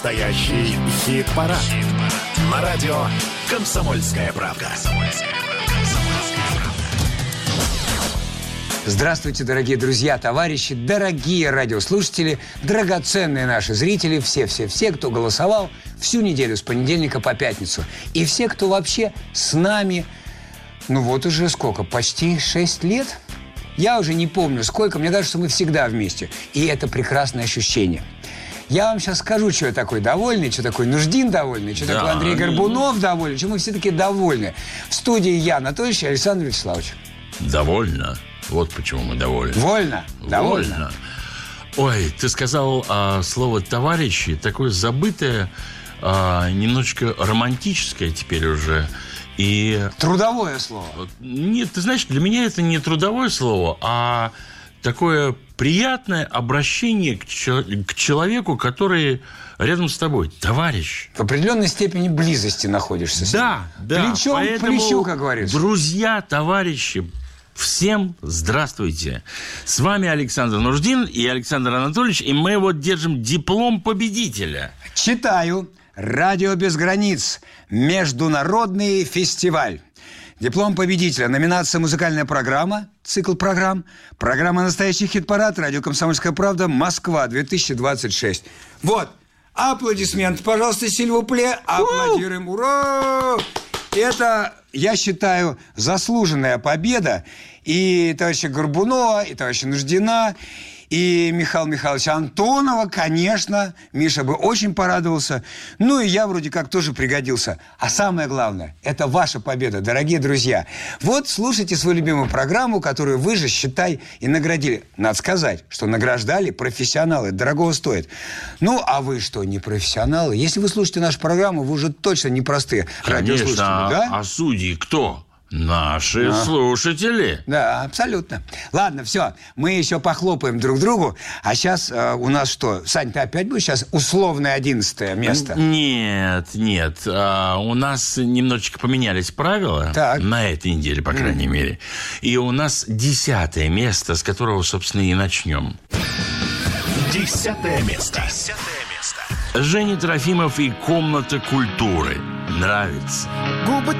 Настоящий хит-парад. На радио «Комсомольская правда». Здравствуйте, дорогие друзья, товарищи, дорогие радиослушатели, драгоценные наши зрители, все, кто голосовал всю неделю с понедельника по пятницу. И все, кто вообще с нами, вот уже сколько, почти 6 лет? Я уже не помню сколько, мне кажется, мы всегда вместе. И это прекрасное ощущение. Я вам сейчас скажу, что я такой довольный, что такой Нуждин довольный, что такой Андрей Горбунов довольный, что мы все таки довольны. В студии я, Анатольевич, и Александр Вячеславович. Довольно. Вот почему мы довольны. Вольно. Довольно. Ой, ты сказал слово «товарищи», такое забытое, немножечко романтическое теперь уже. И... Трудовое слово. Нет, ты знаешь, для меня это не трудовое слово, а такое приятное обращение к человеку, который рядом с тобой. Товарищ. В определенной степени близости находишься с ним. Да. Плечом к плечу, как говорится. Друзья, товарищи, всем здравствуйте. С вами Александр Нуждин и Александр Анатольевич, и мы вот держим диплом победителя. Читаю. «Радио без границ. Международный фестиваль». Диплом победителя. Номинация «Музыкальная программа». Цикл программ. Программа «Настоящий хит-парад». Радио «Комсомольская правда». Москва. 2026. Вот. Аплодисменты, пожалуйста, сильвупле. Аплодируем. Ура! Это, я считаю, заслуженная победа и товарища Горбунова, и товарища Нуждина, и Михаила Михайловича Антонова, конечно. Миша бы очень порадовался. Ну, и я вроде как тоже пригодился. А самое главное, это ваша победа, дорогие друзья. Вот слушайте свою любимую программу, которую вы же, считай, и наградили. Надо сказать, что награждали профессионалы. Дорогого стоит. Ну, а вы что, не профессионалы? Если вы слушаете нашу программу, вы уже точно непростые радиослушатели, да? А судьи кто? Наши слушатели. Да, абсолютно. Ладно, все, мы еще похлопаем друг другу. А сейчас у нас что? Сань, ты опять будешь сейчас условное 11 место? Нет. У нас немножечко поменялись правила. Так. На этой неделе, по крайней мере. И у нас 10 место, с которого, собственно, и начнем. 10 место. Женя Трофимов и «Комната культуры». Нравится. Губы